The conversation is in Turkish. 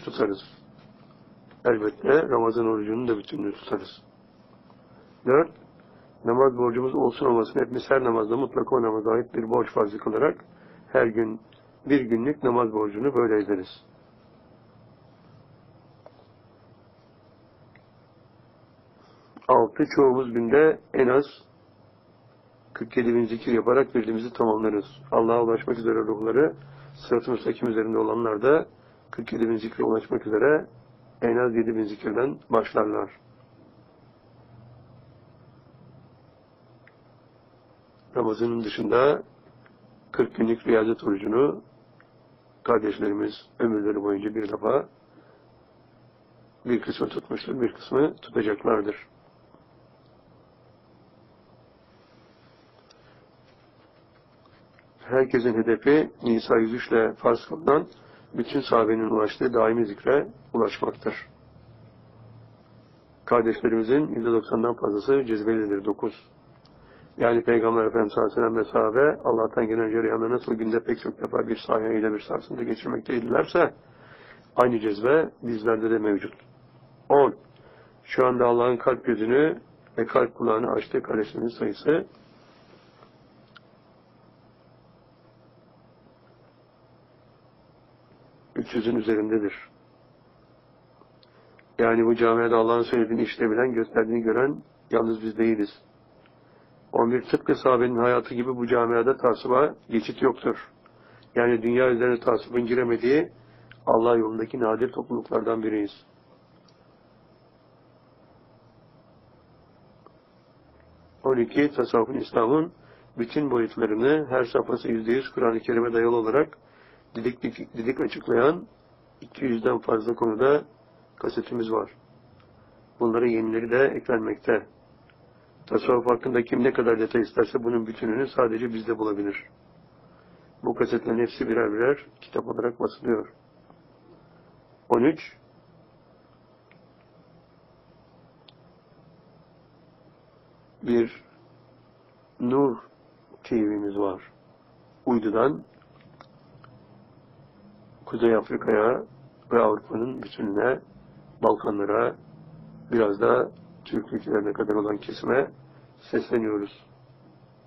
tutarız. Elbette Ramazan orucunun da bütününü tutarız. 4. Namaz borcumuz olsun olmasın hepimiz her namazda mutlaka o namaza ait bir borç farzı kılarak her gün bir günlük namaz borcunu böyle ederiz. 6. Çoğumuz günde en az 47 bin zikir yaparak birdimizi tamamlarız. Allah'a ulaşmak üzere ruhları sırat-ı müstakim üzerinde olanlar da 47 bin zikre ulaşmak üzere en az 7 bin zikirden başlarlar. Ramazan'ın dışında 40 günlük riyazet orucunu kardeşlerimiz ömürleri boyunca bir defa bir kısmı tutmuştur, bir kısmı tutacaklardır. Herkesin hedefi Nisa 103 ile farz kılınan bütün sahabenin ulaştığı daimi zikre ulaşmaktır. Kardeşlerimizin %90'dan fazlası cezbelidir. 9. Yani Peygamber Efendimiz sallallahu aleyhi ve sellem ve sahabe Allah'tan gelen cereyanla nasıl günde pek çok defa bir sahaya ile bir sarsıntı geçirmekteydilerse aynı cezbe bizlerde de mevcut. 10. Şu anda Allah'ın kalp gözünü ve kalp kulağını açtığı kardeşlerimizin sayısı 300'ün üzerindedir. Yani bu camiada Allah'ın söylediğini işleyebilen, gösterdiğini gören yalnız biz değiliz. 11. Tıpkı sahabenin hayatı gibi bu camiada tasıba geçit yoktur. Yani dünya üzerine tasıbın giremediği Allah yolundaki nadir topluluklardan biriyiz. 12. Tasavvufun, İslam'ın bütün boyutlarını her safhası %100 Kur'an-ı Kerim'e dayalı olarak didik açıklayan 200'den fazla konuda kasetimiz var. Bunların yenileri de eklenmekte. Tasavvuf hakkında kim ne kadar detay isterse bunun bütününü sadece bizde bulabilir. Bu kasetlerin hepsi birer birer kitap olarak basılıyor. 13. Bir Nur TV'miz var. Uydudan Kuzey Afrika'ya ve Avrupa'nın bütününe, Balkanlara, biraz da Türk ülkelerine kadar olan kesime sesleniyoruz.